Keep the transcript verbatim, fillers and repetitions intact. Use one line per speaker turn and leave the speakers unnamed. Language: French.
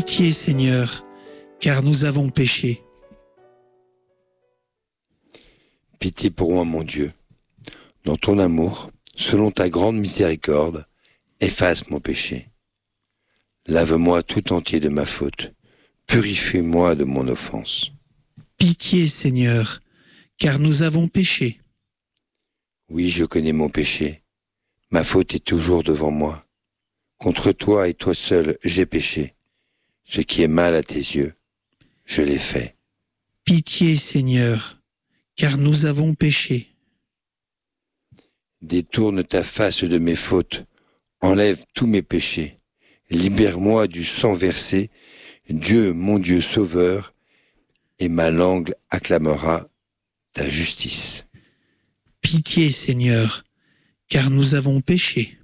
Pitié, Seigneur, car nous avons péché.
Pitié pour moi, mon Dieu. Dans ton amour, selon ta grande miséricorde, efface mon péché. Lave-moi tout entier de ma faute. Purifie-moi de mon offense.
Pitié, Seigneur, car nous avons péché.
Oui, je connais mon péché. Ma faute est toujours devant moi. Contre toi et toi seul, j'ai péché. Ce qui est mal à tes yeux, je l'ai fait.
Pitié, Seigneur, car nous avons péché.
Détourne ta face de mes fautes. Enlève tous mes péchés. Libère-moi du sang versé. Dieu, mon Dieu sauveur, et ma langue acclamera ta justice.
Pitié, Seigneur, car nous avons péché.